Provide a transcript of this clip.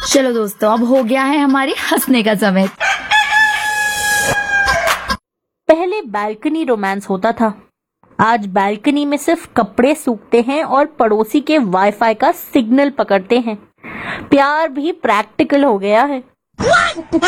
चलो दोस्तों, अब हो गया है हमारे हंसने का समय। पहले बालकनी रोमांस होता था, आज बालकनी में सिर्फ कपड़े सूखते हैं और पड़ोसी के वाईफाई का सिग्नल पकड़ते हैं। प्यार भी प्रैक्टिकल हो गया है।